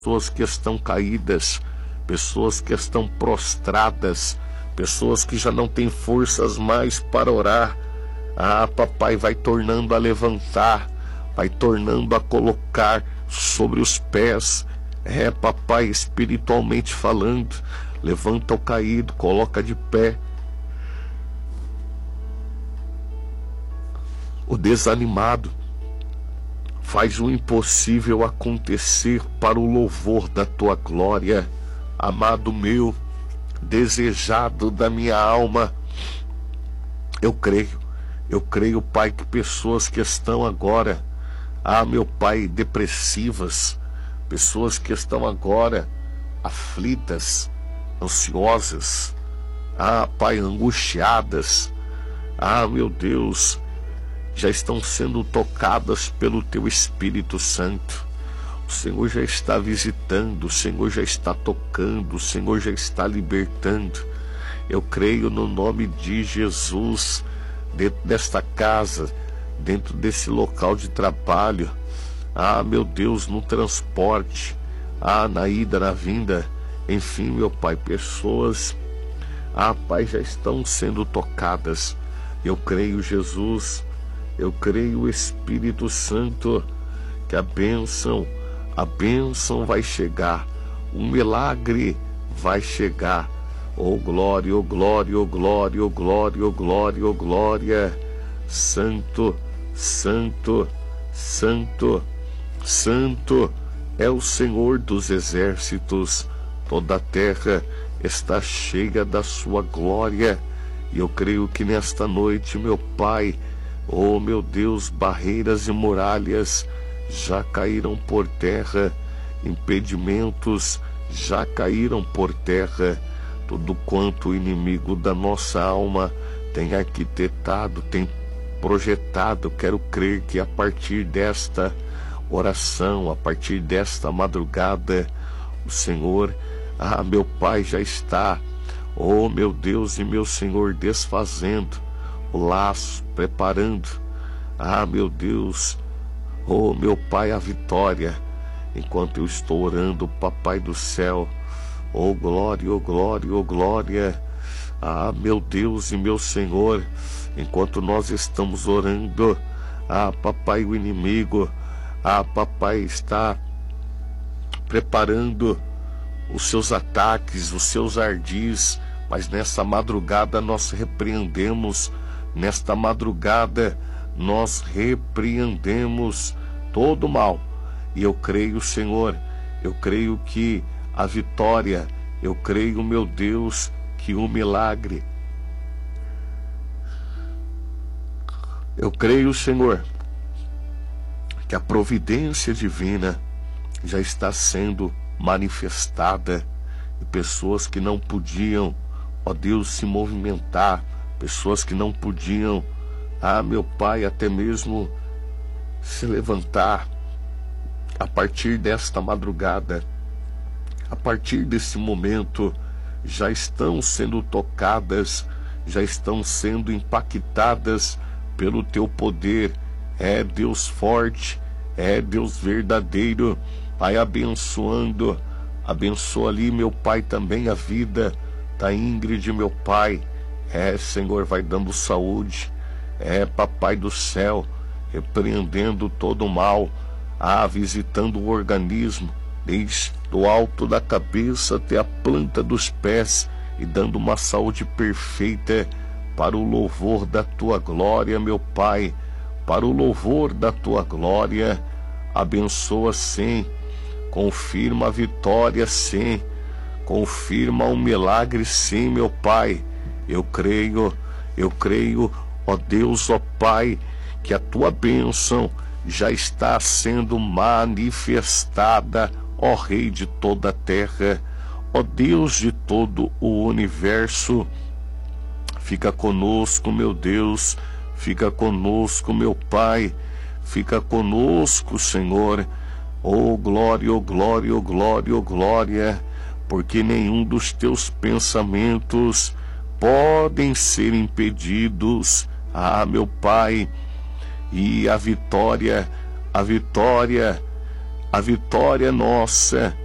pessoas que estão caídas, pessoas que estão prostradas, pessoas que já não têm forças mais para orar. Papai, vai tornando a levantar, vai tornando a colocar sobre os pés. Papai, espiritualmente falando, levanta o caído, coloca de pé o desanimado, faz o impossível acontecer para o louvor da tua glória. Amado meu, desejado da minha alma, eu creio, Pai, que pessoas que estão agora, meu Pai, depressivas, pessoas que estão agora aflitas, ansiosas, Pai, angustiadas, meu Deus, já estão sendo tocadas pelo Teu Espírito Santo. O Senhor já está visitando, o Senhor já está tocando, o Senhor já está libertando. Eu creio no nome de Jesus, dentro desta casa, dentro desse local de trabalho, meu Deus, no transporte, na ida, na vinda, enfim, meu Pai, pessoas, Pai, já estão sendo tocadas. Eu creio, Jesus, eu creio, Espírito Santo, que a bênção vai chegar, o milagre vai chegar. Oh glória, oh glória, oh glória, oh glória, oh glória, oh glória. Santo, santo, santo, santo é o Senhor dos exércitos. Toda a terra está cheia da sua glória. E eu creio que nesta noite, meu Pai, oh meu Deus, barreiras e muralhas já caíram por terra, impedimentos já caíram por terra. Tudo quanto o inimigo da nossa alma tem arquitetado, tem projetado, quero crer que a partir desta oração, a partir desta madrugada, o Senhor, meu Pai, já está, oh meu Deus e meu Senhor, desfazendo o laço, preparando, meu Deus, oh meu Pai, a vitória, enquanto eu estou orando, Papai do céu. Oh glória, oh glória, oh glória. Meu Deus e meu Senhor, enquanto nós estamos orando, Papai, o inimigo, Papai, está preparando os seus ataques, os seus ardis, mas nessa madrugada nós repreendemos, nesta madrugada nós repreendemos todo o mal. E eu creio, Senhor, eu creio que a vitória, eu creio, meu Deus, que o milagre, eu creio, Senhor, que a providência divina já está sendo manifestada, e pessoas que não podiam, ó Deus, se movimentar, pessoas que não podiam, meu Pai, até mesmo se levantar, a partir desta madrugada, a partir desse momento, já estão sendo tocadas, já estão sendo impactadas pelo Teu poder. É Deus forte, é Deus verdadeiro. Pai, abençoando, abençoa ali, meu Pai, também a vida da Ingrid, meu Pai. Senhor, vai dando saúde. Papai do céu, repreendendo todo o mal, visitando o organismo, desde o alto da cabeça até a planta dos pés, e dando uma saúde perfeita para o louvor da Tua glória, meu Pai, para o louvor da Tua glória. Abençoa sim, confirma a vitória sim, confirma o milagre sim, meu Pai. Eu creio, ó Deus, ó Pai, que a Tua bênção já está sendo manifestada, ó Rei de toda a terra, ó Deus de todo o universo. Fica conosco, meu Deus, fica conosco, meu Pai, fica conosco, Senhor. Oh glória, oh glória, oh glória, oh glória, porque nenhum dos Teus pensamentos podem ser impedidos, meu Pai. E a vitória nossa